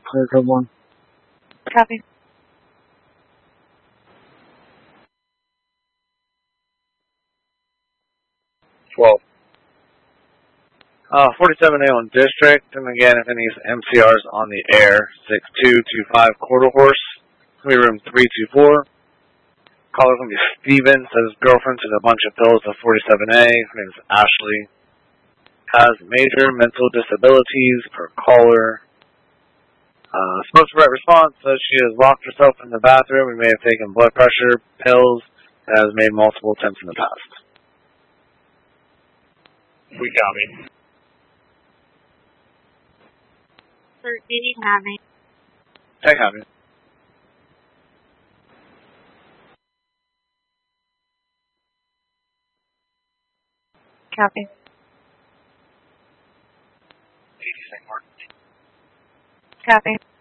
Clear code 1. Copy. Twelve. 47A on district, and again, if any MCRs on the air, 6225 Quarter Horse, room 324. Caller's going to be Steven, says his girlfriend took a bunch of pills at 47A. Her name is Ashley. Has major mental disabilities per caller. Smoke's right response says she has locked herself in the bathroom and may have taken blood pressure pills and has made multiple attempts in the past. We copy. 13, copy. 10 copy. Copy. 80 St. Martin. Copy.